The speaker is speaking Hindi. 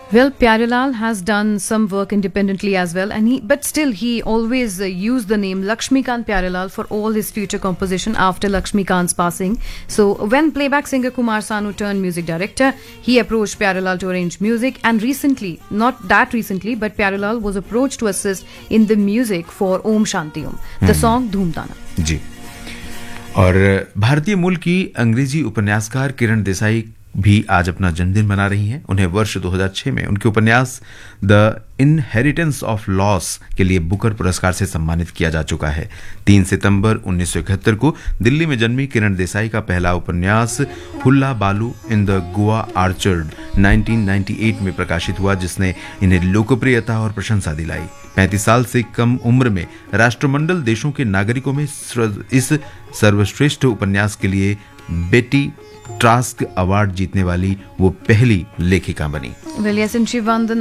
Well, Pyarelal has done some work independently as well, but still he always used the name Lakshmikant Pyarelal for all his future composition after Lakshmikant's passing. So when playback singer Kumar Sanu turned music director, he approached Pyarelal to arrange music, and recently, not that recently, but Pyarelal was approached to assist in the music for Om Shanti Om, the song Dhoom Tana. जी। और भारतीय मूल की अंग्रेजी उपन्यासकार किरण देसाई भी आज अपना जन्मदिन मना रही हैं। उन्हें वर्ष 2006 में उनके उपन्यास द इनहेरिटेंस ऑफ लॉस के लिए बुकर पुरस्कार से सम्मानित किया जा चुका है। 3 सितंबर 1971 को दिल्ली में जन्मी किरण देसाई का पहला उपन्यास हुल्ला बालू इन द गोवा आर्चर्ड 1998 में प्रकाशित हुआ, जिसने इन्हें लोकप्रियता और प्रशंसा दिलाई। 35 साल से कम उम्र में राष्ट्रमंडल देशों के नागरिकों में इस सर्वश्रेष्ठ उपन्यास के लिए बेटी ट्रास्क अवार्ड जीतने वाली वो पहली लेखिका बनी। Well, yes, and she won the